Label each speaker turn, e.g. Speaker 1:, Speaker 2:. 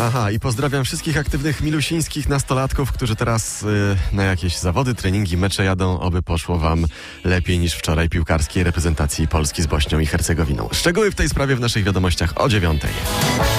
Speaker 1: Aha, i pozdrawiam wszystkich aktywnych milusińskich nastolatków, którzy teraz na jakieś zawody, treningi, mecze jadą. Oby poszło wam lepiej niż wczoraj piłkarskiej reprezentacji Polski z Bośnią i Hercegowiną. Szczegóły w tej sprawie w naszych wiadomościach o 9:00.